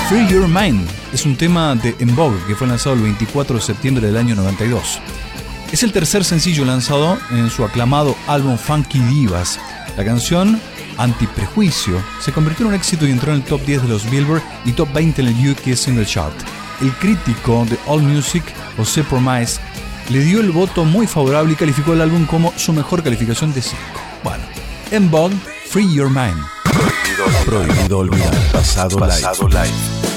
Free Your Mind es un tema de En Vogue que fue lanzado el 24 de septiembre del año 92. Es el tercer sencillo lanzado en su aclamado álbum Funky Divas. La canción, Antiprejuicio, se convirtió en un éxito y entró en el top 10 de los Billboard y top 20 en el UK Single Chart. El crítico de AllMusic, José Promise, le dio el voto muy favorable y calificó el álbum como su mejor calificación de 5. Bueno, En Vogue, Free Your Mind. Prohibido olvidar. Pasado live.